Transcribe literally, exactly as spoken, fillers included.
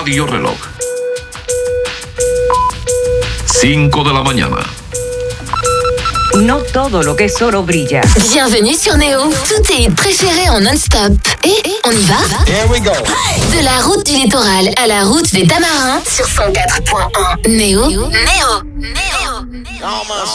Radio Reloj. cinco de la mañana. No todo lo que es oro brilla. Bienvenue sur Néo. Tout tes hits préférés en non-stop. Et on y va? Here we go. De la route du littoral à la route des Tamarins sur cent quatre point un. Néo. Néo. Néo. Néo.